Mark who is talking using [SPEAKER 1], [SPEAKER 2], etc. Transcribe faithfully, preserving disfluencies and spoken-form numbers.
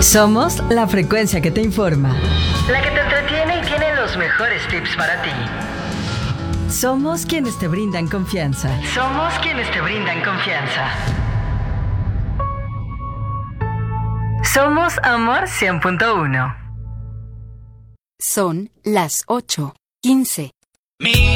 [SPEAKER 1] Somos la frecuencia que te informa, la que te entretiene y tiene los mejores tips para ti. Somos quienes te brindan confianza. Somos quienes te brindan confianza. Somos Amor cien punto uno.
[SPEAKER 2] Son las ocho quince.